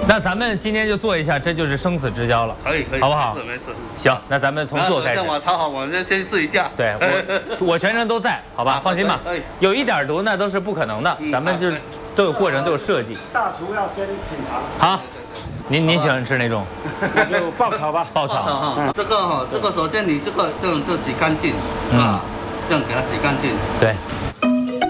那咱们今天就做一下，这就是生死之交了。 可以， 好不好？ 没事。 行，那咱们从做开始。 我炒好，我先试一下。 对我全程都在，好吧？放心吧。有一点毒那都是不可能的，咱们就都有过程，都有设计。 大厨要先品尝。 好，您喜欢吃哪种？ 就爆炒吧。 爆炒哈。这个首先你这个就洗干净啊，这样给它洗干净。 对。